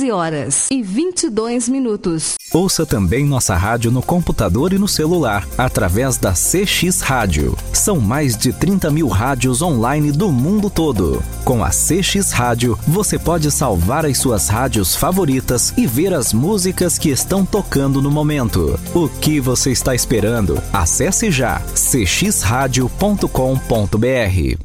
11h22. Ouça também nossa rádio no computador e no celular, através da CX Rádio. São mais de 30 mil rádios online do mundo todo. Com a CX Rádio, você pode salvar as suas rádios favoritas e ver as músicas que estão tocando no momento. O que você está esperando? Acesse já cxradio.com.br.